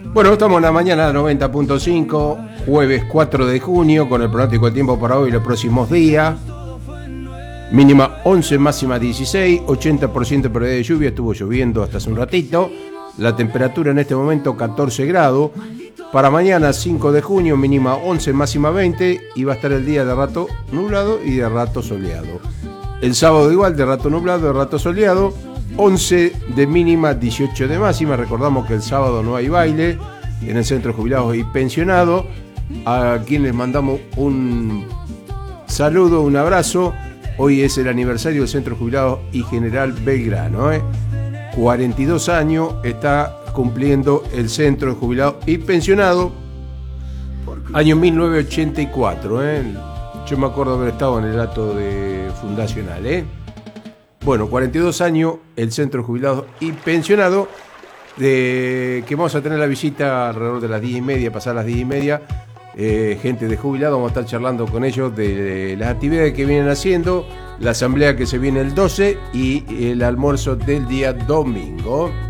Bueno, estamos en la mañana de 90.5, jueves 4 de junio, con el pronóstico de tiempo para hoy y los próximos días. Mínima 11, máxima 16, 80% probabilidad de lluvia, estuvo lloviendo hasta hace un ratito. La temperatura en este momento 14 grados. Para mañana 5 de junio, mínima 11, máxima 20, y va a estar el día de rato nublado y de rato soleado. El sábado igual, de rato nublado, de rato soleado. 11 de mínima, 18 de máxima. Recordamos que el sábado no hay baile en el Centro de Jubilados y Pensionados, a quien les mandamos un saludo, un abrazo. Hoy es el aniversario del Centro de Jubilados y General Belgrano. 42 años está cumpliendo el Centro de Jubilados y Pensionados. Año 1984. Yo me acuerdo haber estado en el acto de fundacional. Bueno, 42 años el Centro de Jubilados y Pensionados, que vamos a tener la visita alrededor de las 10:30, pasar las 10:30, gente de jubilados, vamos a estar charlando con ellos de las actividades que vienen haciendo, la asamblea que se viene el 12 y el almuerzo del día domingo.